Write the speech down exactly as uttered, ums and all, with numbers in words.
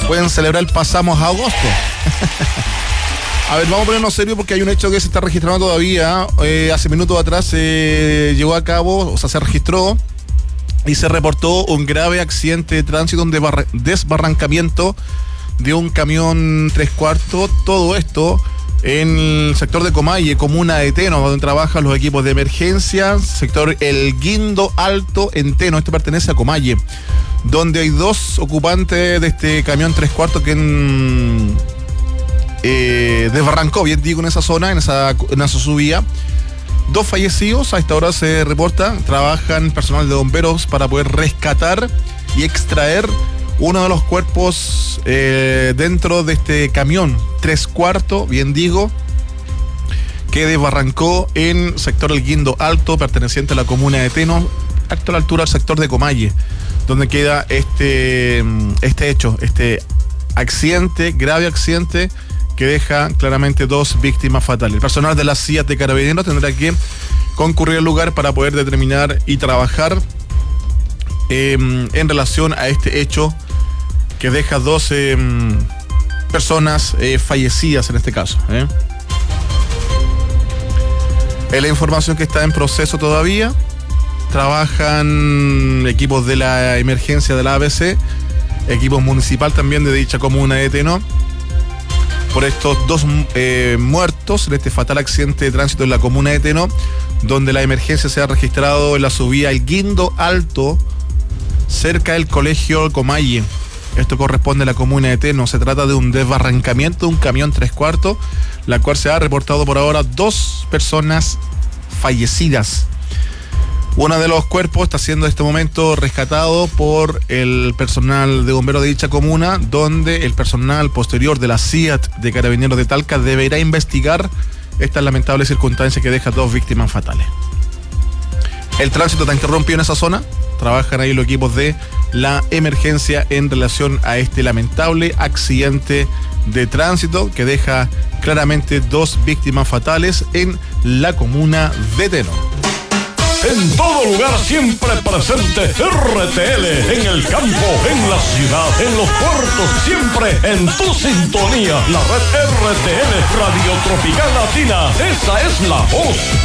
pueden celebrar pasamos a agosto. A ver, vamos a ponernos serio porque hay un hecho que se está registrando todavía. Eh, hace minutos atrás se eh, llevó a cabo, o sea, se registró y se reportó un grave accidente de tránsito, un desbarrancamiento de un camión tres cuartos. Todo esto en el sector de Comalle, comuna de Teno, donde trabajan los equipos de emergencia, sector El Guindo Alto en Teno. Este pertenece a Comalle, donde hay dos ocupantes de este camión tres cuartos que en, eh, desbarrancó, bien digo, en esa zona, en esa, en esa subida. Dos fallecidos, a esta hora se reporta. Trabajan personal de bomberos para poder rescatar y extraer uno de los cuerpos eh, dentro de este camión tres cuartos, bien digo, que desbarrancó en sector El Guindo Alto, perteneciente a la comuna de Teno, a la altura del sector de Comalle, donde queda este, este hecho, este accidente, grave accidente, que deja claramente dos víctimas fatales. El personal de las C I A de Carabineros tendrá que concurrir al lugar para poder determinar y trabajar eh, en relación a este hecho que deja dos eh, personas eh, fallecidas en este caso. ¿eh? Es la información que está en proceso todavía. Trabajan equipos de la emergencia de la A B C, equipos municipal también de dicha comuna de Teno, por estos dos eh, muertos en este fatal accidente de tránsito en la comuna de Teno, donde la emergencia se ha registrado en la subida El Guindo Alto, cerca del colegio Comalle. Esto corresponde a la comuna de Teno. Se trata de un desbarrancamiento de un camión tres cuartos, la cual se ha reportado por ahora dos personas fallecidas. Uno de los cuerpos está siendo en este momento rescatado por el personal de bomberos de dicha comuna, donde el personal posterior de la C I A T de Carabineros de Talca deberá investigar esta lamentable circunstancia que deja dos víctimas fatales. El tránsito está interrumpido en esa zona. Trabajan ahí los equipos de la emergencia en relación a este lamentable accidente de tránsito que deja claramente dos víctimas fatales en la comuna de Teno. En todo lugar siempre presente R T L, en el campo, en la ciudad, en los puertos, siempre en tu sintonía. La red R T L, Radio Tropical Latina, esa es la voz